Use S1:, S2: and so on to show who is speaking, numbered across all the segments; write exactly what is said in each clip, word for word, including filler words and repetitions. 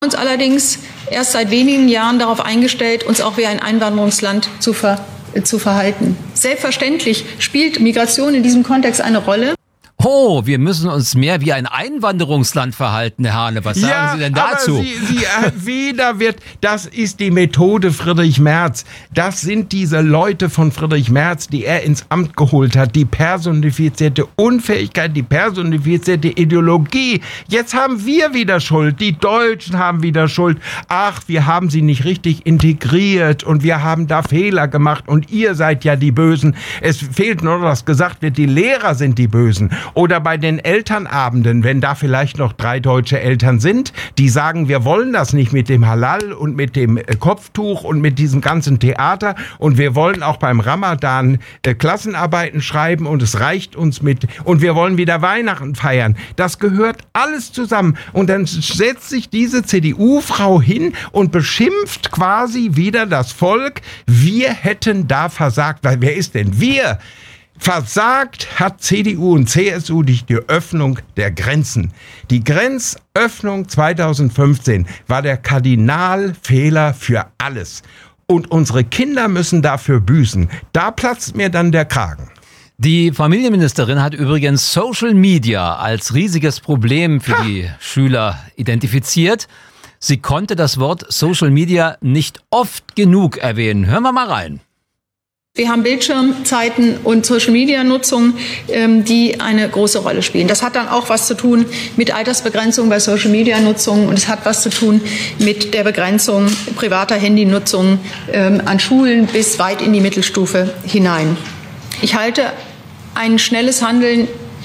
S1: Uns allerdings erst seit wenigen Jahren darauf eingestellt, uns auch wie ein Einwanderungsland zu, ver, äh, zu verhalten. Selbstverständlich spielt Migration in diesem Kontext eine Rolle.
S2: Oh, wir müssen uns mehr wie ein Einwanderungsland verhalten, Herr Hahne. Was sagen
S3: ja,
S2: Sie denn dazu?
S3: Aber Sie, Sie, äh, weder wird, das ist die Methode Friedrich Merz. Das sind diese Leute von Friedrich Merz, die er ins Amt geholt hat. Die personifizierte Unfähigkeit, die personifizierte Ideologie. Jetzt haben wir wieder Schuld. Die Deutschen haben wieder Schuld. Ach, wir haben sie nicht richtig integriert und wir haben da Fehler gemacht und ihr seid ja die Bösen. Es fehlt nur, dass gesagt wird, die Lehrer sind die Bösen. Oder bei den Elternabenden, wenn da vielleicht noch drei deutsche Eltern sind, die sagen, wir wollen das nicht mit dem Halal und mit dem Kopftuch und mit diesem ganzen Theater und wir wollen auch beim Ramadan äh, Klassenarbeiten schreiben und es reicht uns mit und wir wollen wieder Weihnachten feiern. Das gehört alles zusammen und dann setzt sich diese C D U-Frau hin und beschimpft quasi wieder das Volk. Wir hätten da versagt. Weil wer ist denn wir? Versagt hat C D U und C S U die Öffnung der Grenzen. Die Grenzöffnung zweitausendfünfzehn war der Kardinalfehler für alles. Und unsere Kinder müssen dafür büßen. Da platzt mir dann der Kragen.
S2: Die Familienministerin hat übrigens Social Media als riesiges Problem für ha. die Schüler identifiziert. Sie konnte das Wort Social Media nicht oft genug erwähnen. Hören wir mal rein.
S1: Wir haben Bildschirmzeiten und Social-Media-Nutzung, ähm, die eine große Rolle spielen. Das hat dann auch was zu tun mit Altersbegrenzung bei Social-Media-Nutzung und es hat was zu tun mit der Begrenzung privater Handynutzung ähm, an Schulen bis weit in die Mittelstufe hinein. Ich halte ein schnelles Handeln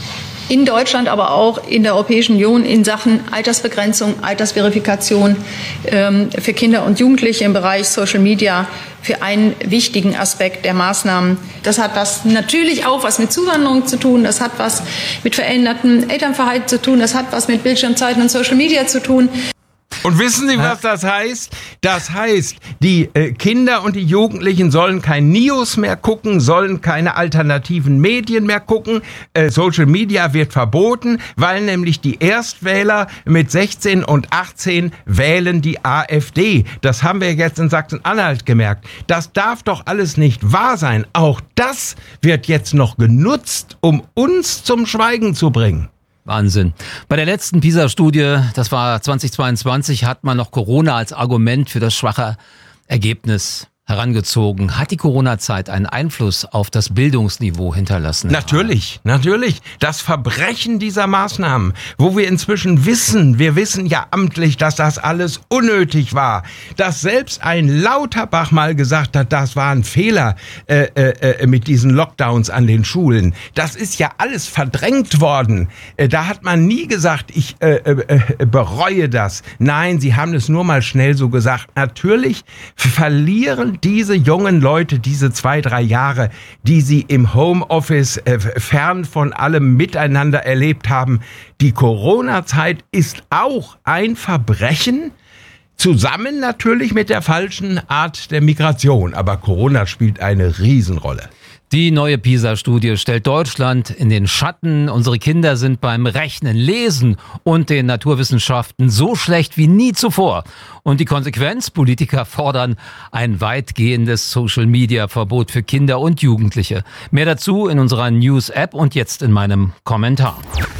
S1: in Deutschland, aber auch in der Europäischen Union in Sachen Altersbegrenzung, Altersverifikation ähm, für Kinder und Jugendliche im Bereich Social Media für einen wichtigen Aspekt der Maßnahmen. Das hat was natürlich auch was mit Zuwanderung zu tun, das hat was mit verändertem Elternverhalten zu tun, das hat was mit Bildschirmzeiten und Social Media zu tun.
S3: Und wissen Sie, was das heißt? Das heißt, die äh, Kinder und die Jugendlichen sollen kein News mehr gucken, sollen keine alternativen Medien mehr gucken. Äh, Social Media wird verboten, weil nämlich die Erstwähler mit sechzehn und achtzehn wählen die AfD. Das haben wir jetzt in Sachsen-Anhalt gemerkt. Das darf doch alles nicht wahr sein. Auch das wird jetzt noch genutzt, um uns zum Schweigen zu bringen.
S2: Wahnsinn. Bei der letzten PISA-Studie, das war zweitausendzweiundzwanzig, hat man noch Corona als Argument für das schwache Ergebnis herangezogen. Hat die Corona-Zeit einen Einfluss auf das Bildungsniveau hinterlassen?
S3: Natürlich, natürlich. Das Verbrechen dieser Maßnahmen, wo wir inzwischen wissen, wir wissen ja amtlich, dass das alles unnötig war, dass selbst ein Lauterbach mal gesagt hat, das war ein Fehler äh, äh, mit diesen Lockdowns an den Schulen. Das ist ja alles verdrängt worden. Äh, da hat man nie gesagt, ich äh, äh, bereue das. Nein, sie haben es nur mal schnell so gesagt. Natürlich verlieren diese jungen Leute diese zwei, drei Jahre, die sie im Homeoffice äh, fern von allem miteinander erlebt haben. Die Corona-Zeit ist auch ein Verbrechen, zusammen natürlich mit der falschen Art der Migration. Aber Corona spielt eine Riesenrolle.
S2: Die neue PISA-Studie stellt Deutschland in den Schatten. Unsere Kinder sind beim Rechnen, Lesen und den Naturwissenschaften so schlecht wie nie zuvor. Und die Konsequenz? Politiker fordern ein weitgehendes Social-Media-Verbot für Kinder und Jugendliche. Mehr dazu in unserer News-App und jetzt in meinem Kommentar.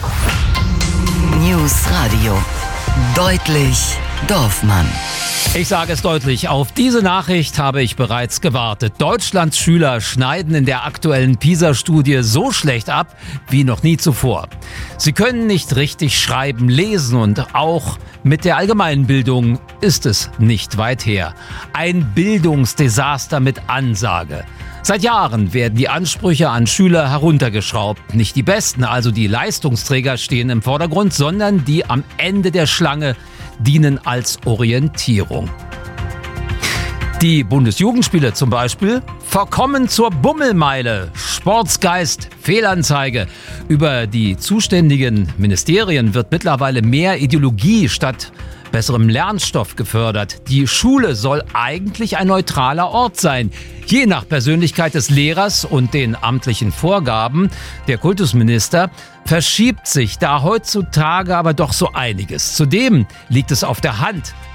S4: News Radio. Deutlich Dorfmann.
S2: Ich sage es deutlich, auf diese Nachricht habe ich bereits gewartet. Deutschlands Schüler schneiden in der aktuellen PISA-Studie so schlecht ab wie noch nie zuvor. Sie können nicht richtig schreiben, lesen und auch mit der Allgemeinbildung ist es nicht weit her. Ein Bildungsdesaster mit Ansage. Seit Jahren werden die Ansprüche an Schüler heruntergeschraubt. Nicht die Besten, also die Leistungsträger, stehen im Vordergrund, sondern die am Ende der Schlange dienen als Orientierung. Die Bundesjugendspiele zum Beispiel verkommen zur Bummelmeile. Sportsgeist, Fehlanzeige. Über die zuständigen Ministerien wird mittlerweile mehr Ideologie statt besserem Lernstoff gefördert. Die Schule soll eigentlich ein neutraler Ort sein. Je nach Persönlichkeit des Lehrers und den amtlichen Vorgaben der Kultusminister verschiebt sich da heutzutage aber doch so einiges. Zudem liegt es auf der Hand,